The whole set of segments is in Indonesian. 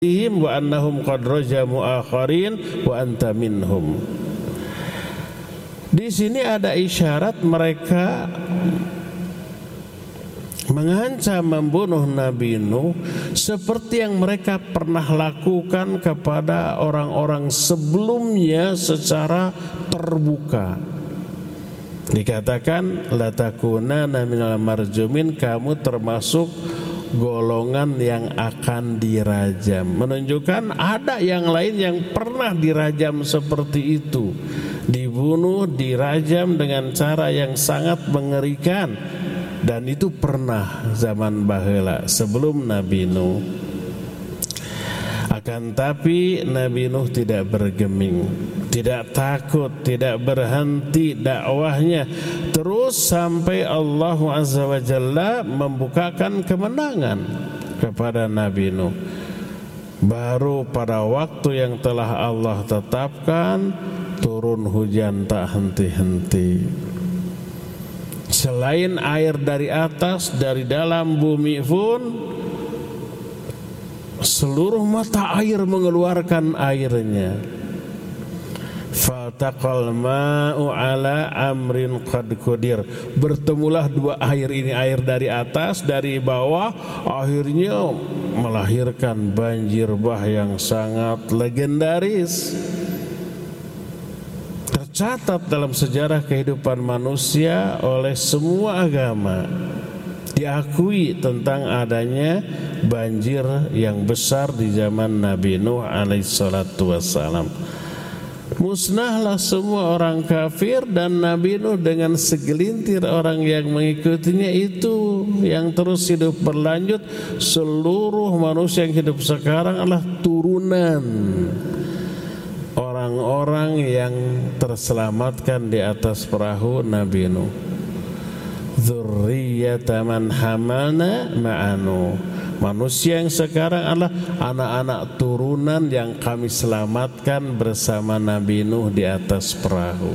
wa annahum qad rajamu akharin wa anta minhum. Di sini ada isyarat mereka mengancam membunuh Nabi Nuh seperti yang mereka pernah lakukan kepada orang-orang sebelumnya secara terbuka. Dikatakan la takunanna minal marjumin, kamu termasuk golongan yang akan dirajam, menunjukkan ada yang lain yang pernah dirajam seperti itu, dibunuh, dirajam dengan cara yang sangat mengerikan, dan itu pernah zaman baheula sebelum Nabi Nuh. Akan tapi Nabi Nuh tidak bergeming, tidak takut, tidak berhenti dakwahnya, terus sampai Allah Azza wa Jalla membukakan kemenangan kepada Nabi Nuh. Baru pada waktu yang telah Allah tetapkan, turun hujan tak henti-henti. Selain air dari atas, dari dalam bumi pun seluruh mata air mengeluarkan airnya. Fataqal ma'u ala amrin qad qadir. Bertemulah dua air ini, air dari atas, dari bawah, akhirnya melahirkan banjir bah yang sangat legendaris. Tercatat dalam sejarah kehidupan manusia oleh semua agama. Diakui tentang adanya banjir yang besar di zaman Nabi Nuh alaihissalatu wassalam. Musnahlah semua orang kafir, dan Nabi Nuh dengan segelintir orang yang mengikutinya itu yang terus hidup berlanjut. Seluruh manusia yang hidup sekarang adalah turunan orang-orang yang terselamatkan di atas perahu Nabi Nuh. Dzurriyyata man hamalna ma'anu. Manusia yang sekarang adalah anak-anak turunan yang kami selamatkan bersama Nabi Nuh di atas perahu.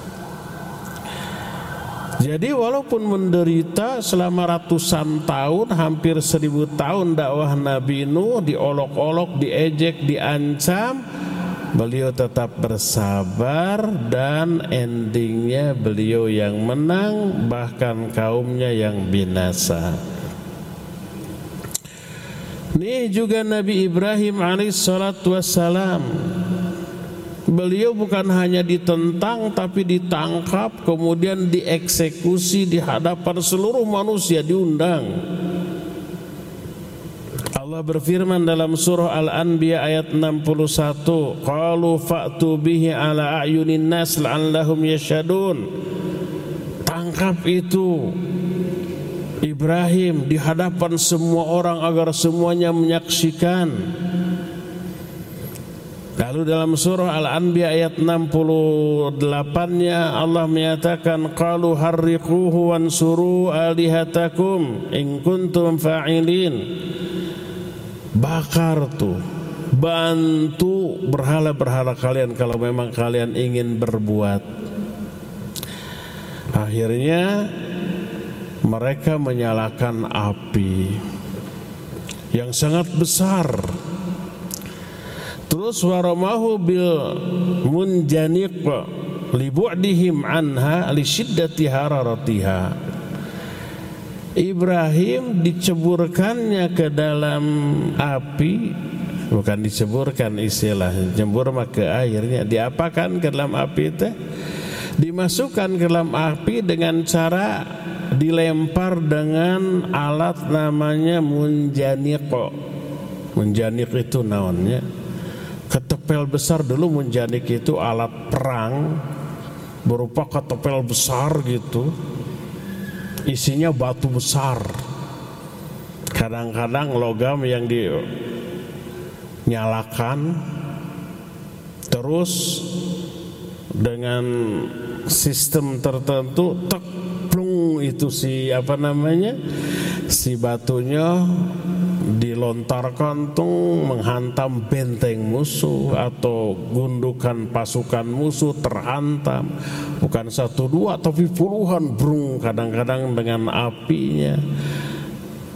Jadi walaupun menderita selama ratusan tahun, hampir 1000 tahun dakwah Nabi Nuh, diolok-olok, diejek, diancam, beliau tetap bersabar, dan endingnya beliau yang menang, bahkan kaumnya yang binasa. Ini juga Nabi Ibrahim alaihissalatu wassalam. Beliau bukan hanya ditentang, tapi ditangkap, kemudian dieksekusi di hadapan seluruh manusia, diundang. Allah berfirman dalam surah Al-Anbiya ayat 61, qalu fa'tu bihi ala a'yunin nas la'allahum yashhadun. Tangkap itu Ibrahim di hadapan semua orang agar semuanya menyaksikan. Lalu dalam surah Al-Anbiya ayat 68-nya Allah menyatakan qalu harriquhu wansuru alihatakum in kuntum fa'ilin. Bakar tuh, bantu berhala-berhala kalian kalau memang kalian ingin berbuat. Akhirnya mereka menyalakan api yang sangat besar. Terus waramahu bil munjaniq li bu'dihim anha li syiddati hararatiha. Ibrahim diceburkannya ke dalam api, bukan diceburkan istilah, jembur mah ke airnya, diapakan ke dalam api itu? Dimasukkan ke dalam api dengan cara dilempar dengan alat namanya munjaniq. Munjaniq itu naonnya? Ketepel besar. Dulu munjaniq itu alat perang berupa ketepel besar gitu, isinya batu besar, kadang-kadang logam yang dinyalakan, terus dengan sistem tertentu tek plung itu si batunya dilontarkan tuh menghantam benteng musuh atau gundukan pasukan musuh, terhantam bukan 1, 2 tapi puluhan brung, kadang-kadang dengan apinya.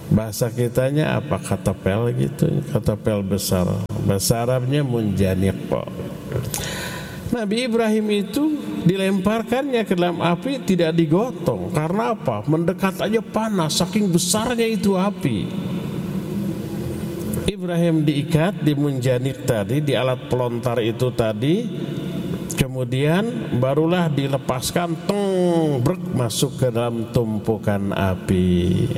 Bahasa kitanya apa? Katapel gitu, katapel besar. Bahasa Arabnya munjaniq. Nabi Ibrahim itu dilemparkannya ke dalam api, tidak digotong. Karena apa? Mendekat aja panas, saking besarnya itu api. Ibrahim diikat di munjaniq tadi, di alat pelontar itu tadi. Kemudian barulah dilepaskan, brek, masuk ke dalam tumpukan api.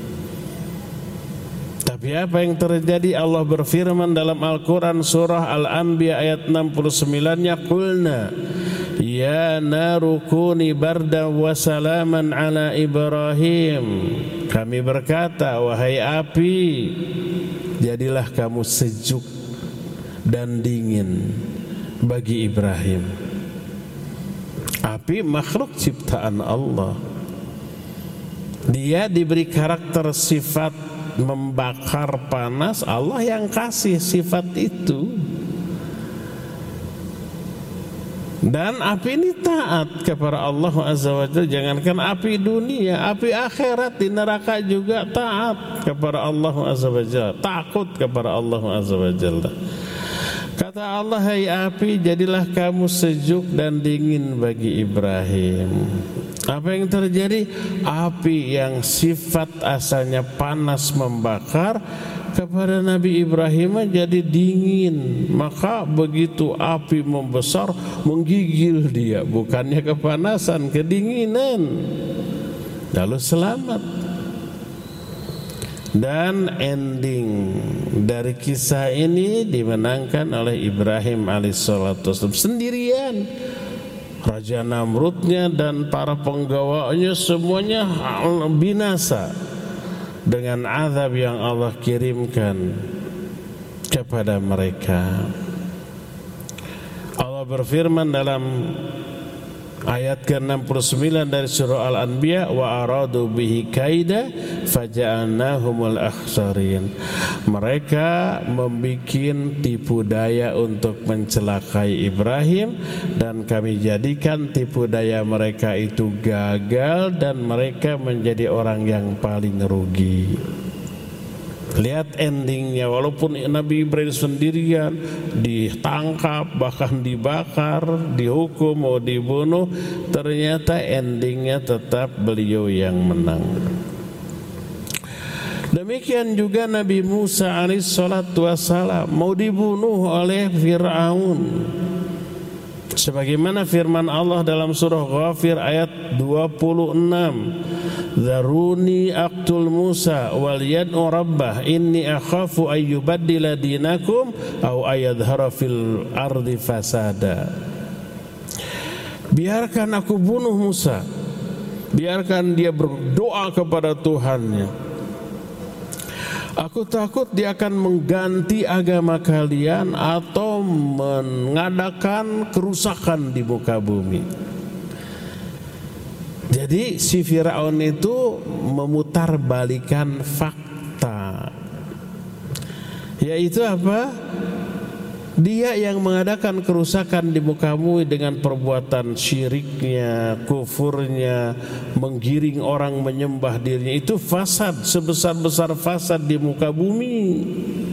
Tapi apa yang terjadi? Allah berfirman dalam Al-Quran surah Al-Anbiya ayat 69-nya, Qulna ya naru kuni bardan wa salaman ala Ibrahim. Kami berkata, wahai api, jadilah kamu sejuk dan dingin bagi Ibrahim. Api makhluk ciptaan Allah. Dia diberi karakter sifat membakar panas, Allah yang kasih sifat itu. Dan api ini taat kepada Allah Azza wa Jalla. Jangankan api dunia, api akhirat di neraka juga taat kepada Allah Azza wa Jalla, takut kepada Allah Azza wa Jalla. Kata Allah, hai api, jadilah kamu sejuk dan dingin bagi Ibrahim. Apa yang terjadi? Api yang sifat asalnya panas membakar kepada Nabi Ibrahim jadi dingin. Maka begitu api membesar, menggigil dia, bukannya kepanasan, kedinginan. Lalu selamat. Dan ending dari kisah ini dimenangkan oleh Ibrahim alaihissalam sendirian. Raja Namrudnya dan para penggawanya semuanya binasa dengan azab yang Allah kirimkan kepada mereka. Allah berfirman dalam ayat ke-69 dari surah Al-Anbiya, wa aradu bihi kaida faja'alnahumul akhsarin. Mereka membuat tipu daya untuk mencelakai Ibrahim, dan kami jadikan tipu daya mereka itu gagal dan mereka menjadi orang yang paling rugi. Lihat endingnya, walaupun Nabi Ibrahim sendirian ditangkap, bahkan dibakar, dihukum, mau dibunuh, ternyata endingnya tetap beliau yang menang. Demikian juga Nabi Musa alaihissalatu wassalam mau dibunuh oleh Fir'aun. Sebagaimana firman Allah dalam surah Ghafir ayat 26, Zaruni aqtul Musa wal yad'u rabbah inni akhafu ayyubaddila dinakum aw ayadhara fil ardi fasada. Biarkan aku bunuh Musa, biarkan dia berdoa kepada Tuhannya. Aku takut dia akan mengganti agama kalian atau mengadakan kerusakan di muka bumi. Jadi si Firaun itu memutarbalikan fakta, yaitu apa? Dia yang mengadakan kerusakan di muka bumi dengan perbuatan syiriknya, kufurnya, menggiring orang menyembah dirinya. Itu fasad, sebesar-besar fasad di muka bumi.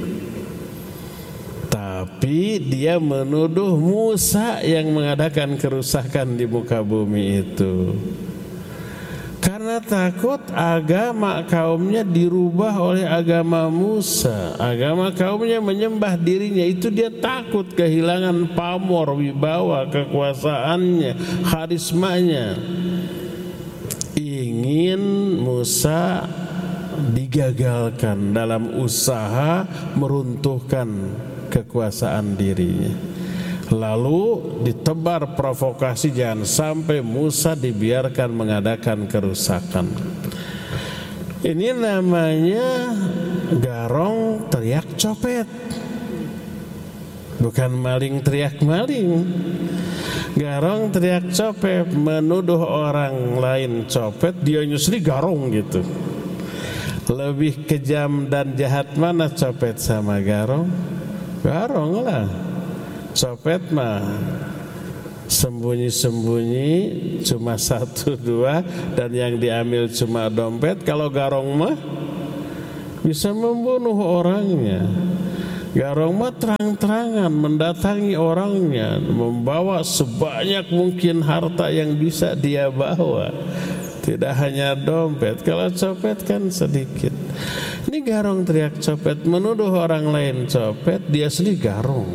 Tapi dia menuduh Musa yang mengadakan kerusakan di muka bumi itu. Karena takut agama kaumnya dirubah oleh agama Musa. Agama kaumnya menyembah dirinya, itu dia takut kehilangan pamor, wibawa, kekuasaannya, karismanya. Ingin Musa digagalkan dalam usaha meruntuhkan kekuasaan dirinya. Lalu ditebar provokasi jangan sampai Musa dibiarkan mengadakan kerusakan. Ini namanya garong teriak copet, bukan maling teriak maling. Garong teriak copet, menuduh orang lain copet, dia sendiri garong gitu. Lebih kejam dan jahat mana copet sama garong? Garong lah. Copet mah sembunyi-sembunyi cuma 1-2 dan yang diambil cuma dompet. Kalau garong mah bisa membunuh orangnya. Garong mah terang-terangan mendatangi orangnya, membawa sebanyak mungkin harta yang bisa dia bawa. Tidak hanya dompet, kalau copet kan sedikit. Ini garong teriak copet, menuduh orang lain copet, dia sendiri garong.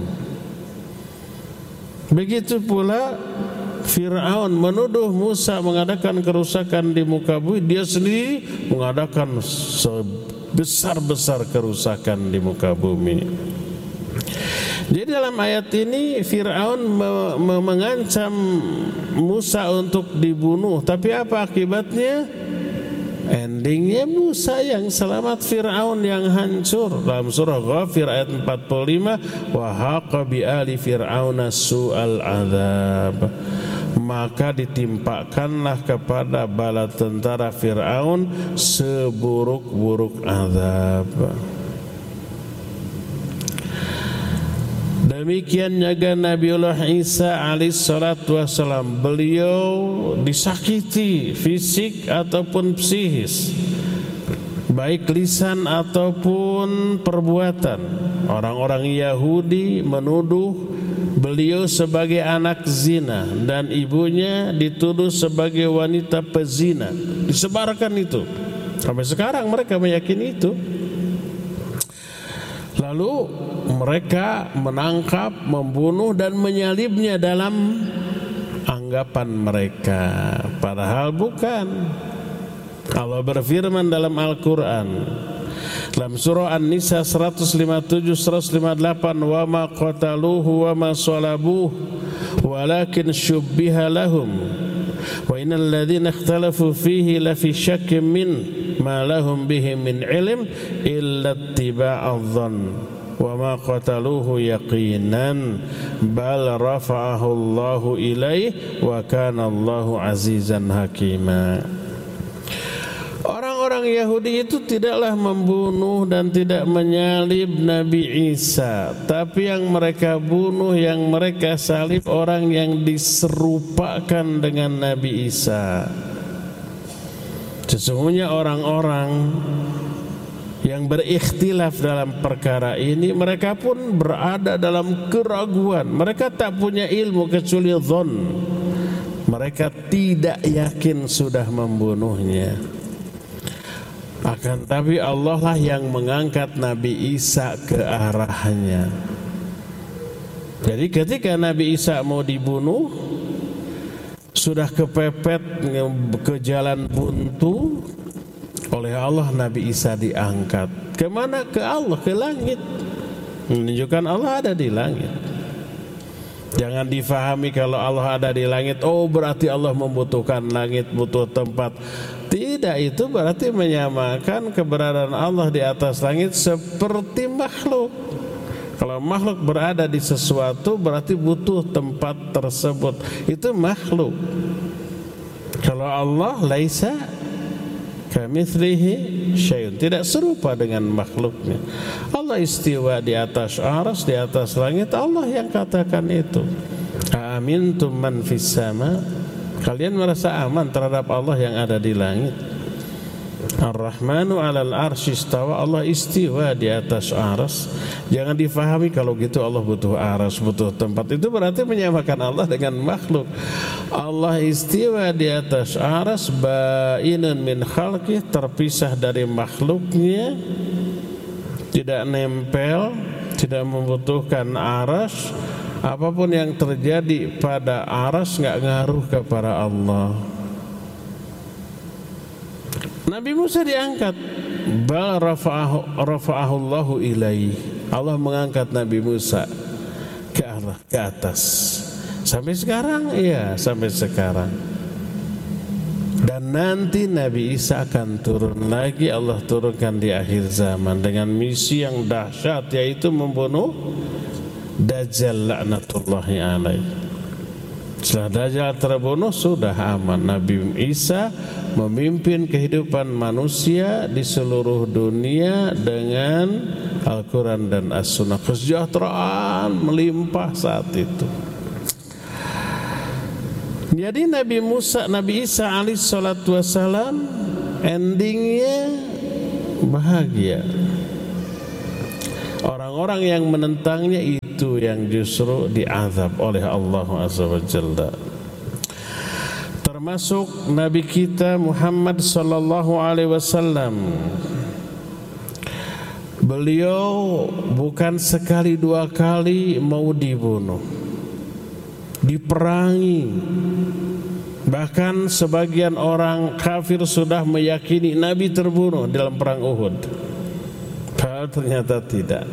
Begitu pula Fir'aun menuduh Musa mengadakan kerusakan di muka bumi, dia sendiri mengadakan sebesar-besar kerusakan di muka bumi. Jadi dalam ayat ini Fir'aun mengancam Musa untuk dibunuh, tapi apa akibatnya? Endingnya Musa yang selamat, Fir'aun yang hancur. Dalam surah Ghafir ayat 45, wa haqa bi ali fir'auna su'al adzab, maka ditimpakanlah kepada bala tentara Fir'aun seburuk-buruk azab. Demikian juga Nabiullah Isa alaihissalatu wassalam, beliau disakiti fisik ataupun psikis, baik lisan ataupun perbuatan. Orang-orang Yahudi menuduh beliau sebagai anak zina dan ibunya dituduh sebagai wanita pezina. Disebarkan itu. Sampai sekarang mereka meyakini itu. Lalu mereka menangkap, membunuh dan menyalibnya dalam anggapan mereka. Padahal bukan. Allah berfirman dalam Al-Quran dalam surah An-Nisa 157-158, wa ma qataluhu wa ma salabuhu walakin syubbiha lahum wa innal ladzina ikhtalafu fihi lafi syakkin min ma lahum bihi min ilm illa ittiba'adh dhann wa ma qataluhu yaqinan bal rafa'ahu Allahu ilaihi wa kana Allahu azizan hakima. Orang Yahudi itu tidaklah membunuh dan tidak menyalib Nabi Isa, tapi yang mereka bunuh, yang mereka salib orang yang diserupakan dengan Nabi Isa. Sesungguhnya orang-orang yang berikhtilaf dalam perkara ini, mereka pun berada dalam keraguan. Mereka tak punya ilmu kecuali dzon. Mereka tidak yakin sudah membunuhnya. Akan tapi Allah lah yang mengangkat Nabi Isa ke arahnya. Jadi ketika Nabi Isa mau dibunuh, sudah kepepet ke jalan buntu, oleh Allah Nabi Isa diangkat. Kemana? Ke Allah, ke langit. Menunjukkan Allah ada di langit. Jangan difahami kalau Allah ada di langit, oh berarti Allah membutuhkan langit, butuh tempat. Tidak, itu berarti menyamakan keberadaan Allah di atas langit seperti makhluk. Kalau makhluk berada di sesuatu berarti butuh tempat tersebut. Itu makhluk. Kalau Allah laisa kamitslihi syai'un, tidak serupa dengan makhluknya. Allah istiwa di atas arsy, di atas langit, Allah yang katakan itu. Amintum man fis sama, kalian merasa aman terhadap Allah yang ada di langit. Ar-Rahmanu 'alal arsy istawa, Allah istiwa di atas arsy. Jangan difahami kalau gitu Allah butuh arsy, butuh tempat. Itu berarti menyamakan Allah dengan makhluk. Allah istiwa di atas arsy, ba'inun min khalqih, terpisah dari makhluknya, tidak nempel, tidak membutuhkan arsy. Apapun yang terjadi pada arsy enggak ngaruh kepada Allah. Nabi Musa diangkat, bal rafa'ahu Allahu ilaihi, Allah mengangkat Nabi Musa ke atas. Sampai sekarang, iya, sampai sekarang. Dan nanti Nabi Isa akan turun lagi, Allah turunkan di akhir zaman dengan misi yang dahsyat, yaitu membunuh Dajjal laknatullahi alaihi. Setelah Dajjal terbunuh, sudah aman. Nabi Isa memimpin kehidupan manusia di seluruh dunia dengan Al-Quran dan As-Sunnah. Kesejahteraan melimpah saat itu. Jadi Nabi Isa alaihissalatu wassalam endingnya bahagia. Orang-orang yang menentangnya itu yang justru diazab oleh Allah Azza wa Jalla. Termasuk Nabi kita Muhammad sallallahu alaihi wasallam. Beliau bukan sekali dua kali mau dibunuh, diperangi. Bahkan sebagian orang kafir sudah meyakini Nabi terbunuh dalam perang Uhud. Padahal ternyata tidak.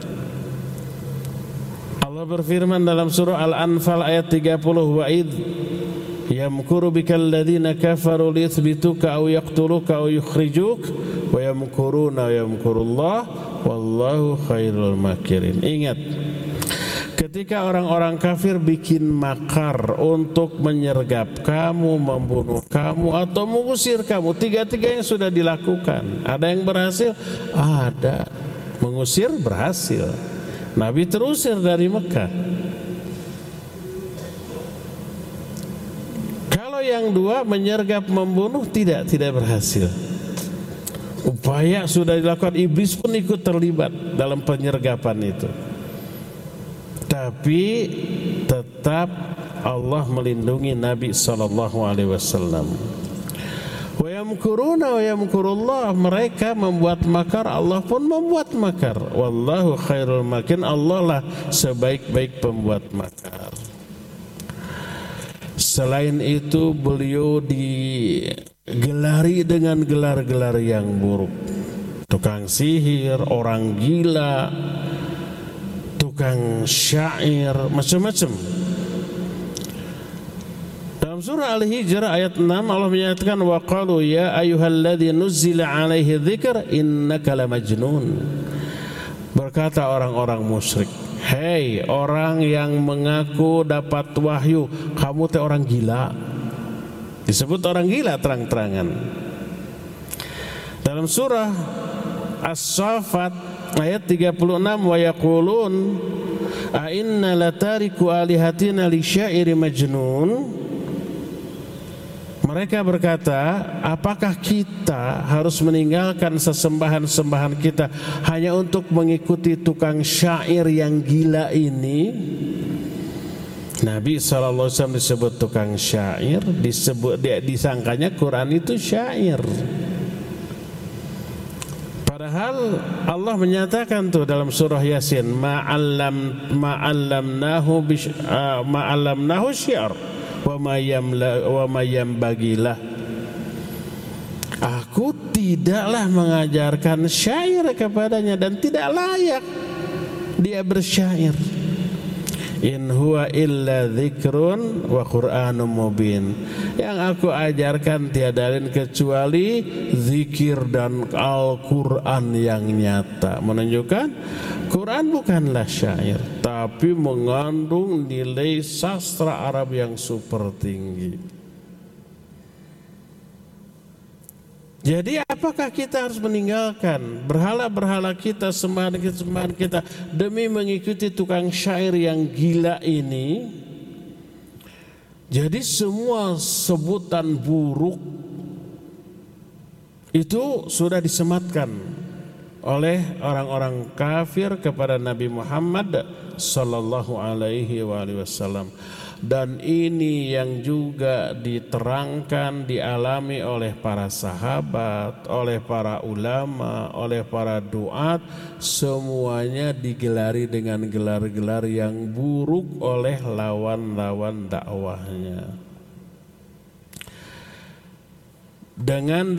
Allah berfirman dalam surah Al-Anfal ayat 30, wa'idh yamkuru bikal ladzina kafaru liyuthbituka aw yaqtuluka aw yukhrijuk wa yamkuruna wa yamkurullah wallahu khairul makirin. Ingat, ketika orang-orang kafir bikin makar untuk menyergap kamu, membunuh kamu atau mengusir kamu, tiga-tiganya sudah dilakukan. Ada yang berhasil? Ada. Mengusir berhasil. Nabi terusir dari Mekah. Kalau yang dua menyergap, membunuh, tidak berhasil. Upaya sudah dilakukan, iblis pun ikut terlibat dalam penyergapan itu. Tapi tetap Allah melindungi Nabi sallallahu alaihi wasallam. Wa yamkuruna wa yamkurullah, mereka membuat makar, Allah pun membuat makar. Wallahu khairul makirin, Allah lah sebaik-baik pembuat makar. Selain itu beliau digelari dengan gelar-gelar yang buruk. Tukang sihir, orang gila, tukang syair, macam-macam. Dalam surah Al-Hijr ayat 6 Allah menyatakan wa qalu ya ayyuhalladzi nuzzila alaihi dzikr innaka lamajnun. Berkata orang-orang musyrik, hei orang yang mengaku dapat wahyu, kamu teh orang gila. Disebut orang gila terang-terangan. Dalam surah As-Saffat ayat 36 wa yaqulun a inna latariku alihatina li syairi majnun. Mereka berkata, apakah kita harus meninggalkan sesembahan-sembahan kita hanya untuk mengikuti tukang syair yang gila ini? Nabi SAW disebut tukang syair, disangkanya Quran itu syair. Padahal Allah menyatakan tuh dalam surah Yasin, ma'allamnahu syiar wa ma yambagilah. Aku tidaklah mengajarkan syair kepadanya dan tidak layak dia bersyair. In huwa illa dzikrun wa qur'anum mubin. Yang aku ajarkan tiada lain kecuali zikir dan Al-Qur'an yang nyata, menunjukkan Quran bukanlah syair tapi mengandung nilai sastra Arab yang super tinggi. Jadi apakah kita harus meninggalkan berhala-berhala kita, sembahan kita demi mengikuti tukang syair yang gila ini? Jadi semua sebutan buruk itu sudah disematkan oleh orang-orang kafir kepada Nabi Muhammad sallallahu alaihi wasallam. Dan ini yang juga diterangkan, dialami oleh para sahabat, oleh para ulama, oleh para duat. Semuanya digelari dengan gelar-gelar yang buruk oleh lawan-lawan dakwahnya. Dengan